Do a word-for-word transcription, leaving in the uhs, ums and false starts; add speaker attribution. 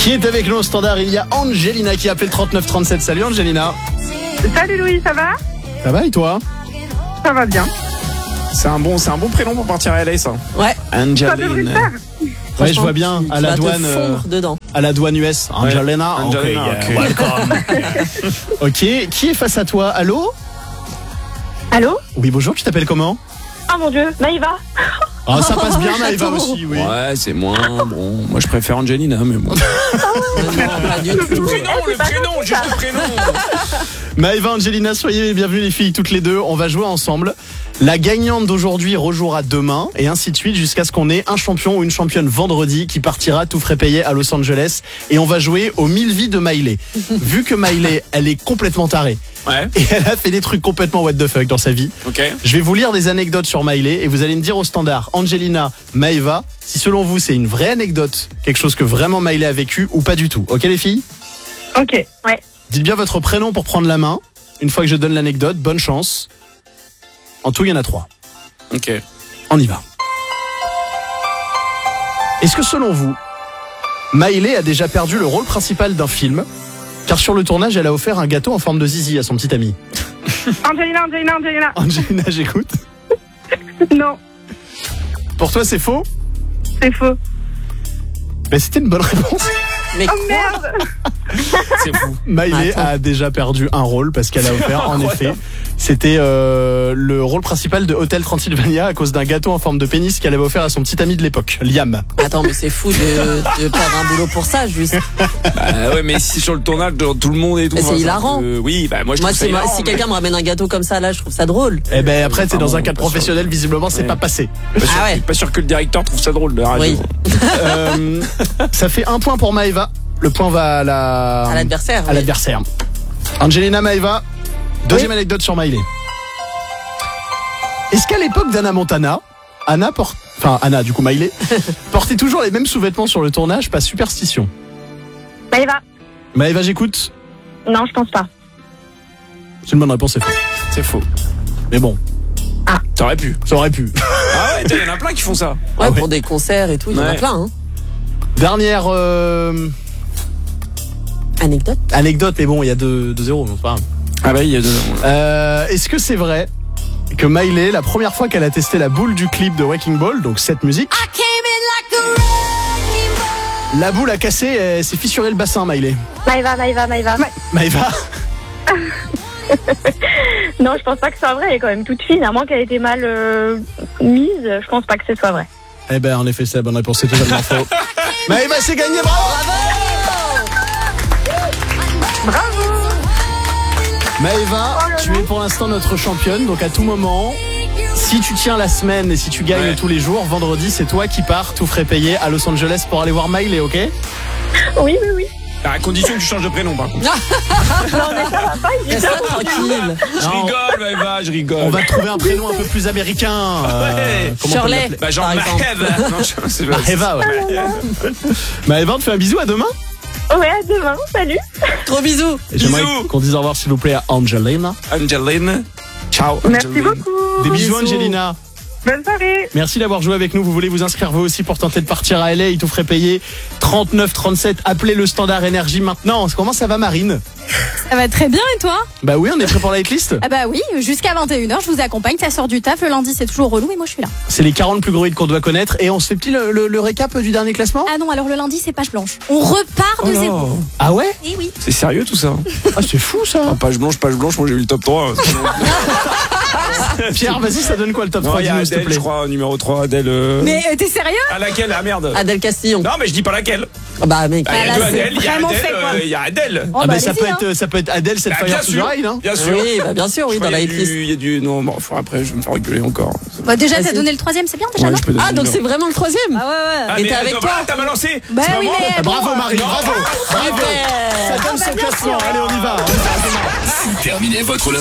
Speaker 1: Qui est avec nous au standard? Il y a Angelina qui a appelé le trente-neuf trente-sept. Salut Angelina.
Speaker 2: Salut Louis, ça va?
Speaker 1: Ça va et toi?
Speaker 2: Ça va bien.
Speaker 3: C'est un bon, c'est un bon prénom pour partir à L A, ça.
Speaker 4: Ouais.
Speaker 2: Ça devrait le
Speaker 3: Angelina.
Speaker 2: faire.
Speaker 1: Ouais, je vois bien à la douane, euh,
Speaker 4: dedans.
Speaker 1: à la douane U S. Angelina.
Speaker 3: Ouais. Angelina,
Speaker 1: Ok,
Speaker 3: ok.
Speaker 1: yeah, welcome. Ok, qui est face à toi? Allô?
Speaker 2: Allô?
Speaker 1: Oui, bonjour. Tu t'appelles comment?
Speaker 2: Oh mon dieu, Maïva.
Speaker 1: Ah, ça passe bien, Maëva
Speaker 4: J'attends.
Speaker 1: aussi, oui.
Speaker 3: Ouais, c'est moins bon. Moi, je préfère Angelina, mais bon.
Speaker 4: Non, pas du tout.
Speaker 3: Le prénom, le prénom, juste le prénom.
Speaker 1: Maëva, Angelina, soyez les bienvenus les filles, toutes les deux. On va jouer ensemble. La gagnante d'aujourd'hui rejouera demain et ainsi de suite jusqu'à ce qu'on ait un champion ou une championne vendredi qui partira tout frais payé à Los Angeles. Et on va jouer aux mille vies de Miley. Vu que Miley, elle est complètement tarée.
Speaker 3: Ouais.
Speaker 1: Et elle a fait des trucs complètement what the fuck dans sa vie.
Speaker 3: Ok.
Speaker 1: Je vais vous lire des anecdotes sur Miley et vous allez me dire au standard, Angelina, Maëva, si selon vous c'est une vraie anecdote, quelque chose que vraiment Miley a vécu ou pas du tout. Ok les filles?
Speaker 2: Ok, ouais.
Speaker 1: Dites bien votre prénom pour prendre la main. Une fois que je donne l'anecdote, bonne chance. En tout, il y en a trois.
Speaker 3: Ok.
Speaker 1: On y va. Est-ce que selon vous, Miley a déjà perdu le rôle principal d'un film? Car sur le tournage, elle a offert un gâteau en forme de zizi à son petit ami.
Speaker 2: Angelina, Angelina, Angelina.
Speaker 1: Angelina, j'écoute.
Speaker 2: Non,
Speaker 1: Pour toi, c'est faux?
Speaker 2: c'est faux.
Speaker 1: Mais c'était une bonne réponse.
Speaker 4: Mais
Speaker 2: Oh merde.
Speaker 3: C'est fou.
Speaker 1: Miley
Speaker 4: Attends.
Speaker 1: a déjà perdu un rôle parce qu'elle a offert, en effet, c'était euh, le rôle principal de Hotel Transylvania à cause d'un gâteau en forme de pénis qu'elle avait offert à son petit ami de l'époque, Liam.
Speaker 4: attends, mais c'est fou de, de perdre un boulot pour ça, juste.
Speaker 3: Bah ouais, mais si sur le tournage, genre, tout le monde et tout.
Speaker 4: Mais c'est
Speaker 3: enfin,
Speaker 4: hilarant.
Speaker 3: euh, oui, bah moi je
Speaker 4: Moi,
Speaker 3: trouve ça
Speaker 4: si, moi,
Speaker 3: hilarant,
Speaker 4: si
Speaker 3: mais
Speaker 4: quelqu'un me ramène un gâteau comme ça, là, je trouve ça drôle.
Speaker 1: Eh ben après, c'est
Speaker 3: Ah
Speaker 1: dans
Speaker 3: bon,
Speaker 1: un cadre
Speaker 3: pas sûr.
Speaker 1: professionnel, visiblement, c'est
Speaker 3: Ouais.
Speaker 1: pas passé.
Speaker 3: Pas sûr,
Speaker 4: Ah ouais.
Speaker 3: pas sûr que le directeur trouve ça drôle de la radio.
Speaker 4: Oui.
Speaker 1: Euh, ça fait un point pour Maëva. Le point va à la
Speaker 4: À l'adversaire.
Speaker 1: à
Speaker 4: oui.
Speaker 1: l'adversaire. Angelina, Maëva. Deuxième anecdote sur Miley. Est-ce qu'à l'époque d'Anna Montana, Anna porte, enfin Anna du coup Miley, portait toujours les mêmes sous-vêtements sur le tournage, pas superstition?
Speaker 2: Maïva.
Speaker 1: Maëva, j'écoute.
Speaker 2: Non, je pense pas.
Speaker 1: C'est une bonne réponse, c'est faux.
Speaker 3: C'est faux.
Speaker 1: Mais bon,
Speaker 3: T'aurais pu.
Speaker 1: ça aurait pu.
Speaker 3: Ah ouais, il y en a plein qui font ça.
Speaker 4: Ouais,
Speaker 1: Ah ouais.
Speaker 4: pour des concerts et tout, il y en a
Speaker 3: Ouais.
Speaker 4: plein. Hein.
Speaker 1: Dernière euh,
Speaker 4: Anecdote.
Speaker 1: anecdote, mais bon, il y a deux zéro, mais c'est pas grave.
Speaker 3: Ah bah il y a deux.
Speaker 1: Euh, Est-ce que c'est vrai que Miley, la première fois qu'elle a testé la boule du clip de Wrecking Ball, donc cette musique, la boule a cassé et elle s'est fissuré le bassin, Miley?
Speaker 2: Maïva, Maïva, Maïva.
Speaker 1: Maëva?
Speaker 2: Non, je pense pas que ce soit vrai. Elle est quand même toute fine. À moins qu'elle ait été mal euh, mise, je pense pas que ce soit vrai.
Speaker 1: Eh ben, en effet, c'est la bonne réponse, c'est totalement faux. Maëva, c'est gagné, bravo!
Speaker 2: Bravo.
Speaker 1: Maëva,
Speaker 2: Oh là
Speaker 1: tu es pour l'instant notre championne, donc à tout moment, si tu tiens la semaine et si tu gagnes
Speaker 3: Ouais.
Speaker 1: tous les jours, vendredi, c'est toi qui pars, tout frais payé à Los Angeles pour aller voir Miley, ok?
Speaker 2: Oui, oui, oui.
Speaker 3: À condition que tu changes de prénom, par contre.
Speaker 2: Non, mais ça va pas. Il est
Speaker 4: Laisse ça tranquille.
Speaker 3: Je
Speaker 1: Non.
Speaker 3: rigole, Maëva, je rigole.
Speaker 1: On va te trouver un prénom un peu plus américain. euh,
Speaker 3: Ouais.
Speaker 1: comment on peut
Speaker 4: Shirley.
Speaker 1: l'appeler?
Speaker 3: Bah genre
Speaker 4: Par exemple.
Speaker 3: Maëva. Non, je sais pas.
Speaker 1: Maëva, ouais. Maëva, on te fait un bisou, à demain.
Speaker 2: Ouais, à demain. Salut.
Speaker 4: Gros bisous.
Speaker 1: Et J'aimerais
Speaker 3: Bisous.
Speaker 1: qu'on dise au revoir, s'il vous plaît, à Angelina.
Speaker 3: Angelina. Ciao.
Speaker 2: Merci
Speaker 3: Angelina.
Speaker 2: beaucoup.
Speaker 1: Des bisous,
Speaker 4: Bisous.
Speaker 1: Angelina.
Speaker 2: Bonne soirée.
Speaker 1: Merci d'avoir joué avec nous. Vous voulez vous inscrire vous aussi pour tenter de partir à L A, il tout ferait payer trente-neuf trente-sept. Appelez le standard énergie maintenant. Comment ça va, Marine?
Speaker 5: Ça va très bien et toi?
Speaker 1: Bah oui, on est prêt pour la hitlist.
Speaker 5: Ah bah oui, jusqu'à vingt et une heures je vous accompagne, ça sort du taf, le lundi c'est toujours relou et moi je suis là.
Speaker 1: C'est les quarante plus gros hits qu'on doit connaître. Et on se fait petit le, le- le récap du dernier classement?
Speaker 5: Ah non, alors le lundi c'est page blanche. On repart de
Speaker 3: Oh
Speaker 5: zéro.
Speaker 3: non.
Speaker 1: Ah ouais?
Speaker 5: Et oui.
Speaker 3: C'est sérieux tout ça?
Speaker 1: Ah, c'est fou ça.
Speaker 3: Ah, page blanche, page blanche, moi j'ai eu le top trois.
Speaker 1: Pierre, vas-y, ça donne quoi le top
Speaker 3: Non,
Speaker 1: trois?
Speaker 3: il y a
Speaker 1: Dis-nous, s'il te
Speaker 3: Adèle,
Speaker 1: plaît.
Speaker 3: je crois, numéro trois, Adèle. euh,
Speaker 5: Mais euh, t'es sérieux?
Speaker 3: À laquelle? Ah merde.
Speaker 4: Adèle Castillon.
Speaker 3: Non, mais je dis pas laquelle.
Speaker 4: Ah bah mec.
Speaker 3: Bah, il y a
Speaker 5: là,
Speaker 3: deux
Speaker 5: c'est
Speaker 3: Adèle, il y a
Speaker 5: vraiment
Speaker 3: Adèle,
Speaker 5: fait, quoi.
Speaker 3: euh, il y a Adèle.
Speaker 1: Ah
Speaker 5: bah,
Speaker 1: bah ça
Speaker 5: allez-y,
Speaker 1: peut
Speaker 5: hein.
Speaker 1: être ça peut être Adèle, cette
Speaker 3: Bah,
Speaker 1: Fire
Speaker 3: bien
Speaker 1: to the
Speaker 3: sûr,
Speaker 1: Rain, hein.
Speaker 3: bien sûr.
Speaker 4: Oui, bah bien sûr, oui,
Speaker 3: Je
Speaker 4: dans
Speaker 3: crois
Speaker 4: la
Speaker 3: qu'il y a
Speaker 4: hitlist.
Speaker 3: du- Il y a du. Non, bon, faut- après, je vais me faire reculer encore.
Speaker 5: Bah déjà
Speaker 4: Vas-y.
Speaker 5: t'as donné le troisième, c'est bien déjà,
Speaker 3: Ouais,
Speaker 5: non?
Speaker 3: je peux donner
Speaker 4: Ah,
Speaker 3: le
Speaker 4: donc
Speaker 3: numéro.
Speaker 4: c'est vraiment le troisième.
Speaker 5: Ah ouais ouais.
Speaker 3: Ah,
Speaker 4: Et
Speaker 3: mais
Speaker 4: t'es avec
Speaker 3: attends,
Speaker 4: toi.
Speaker 3: voilà, t'as balancé.
Speaker 5: Bah
Speaker 3: C'est pas
Speaker 5: oui,
Speaker 3: moi.
Speaker 5: mais-
Speaker 1: Ah, bravo Marine,
Speaker 3: Non.
Speaker 1: bravo. Bravo.
Speaker 4: Super.
Speaker 1: Ça donne ce classement. Allez, on y va.
Speaker 6: Terminez votre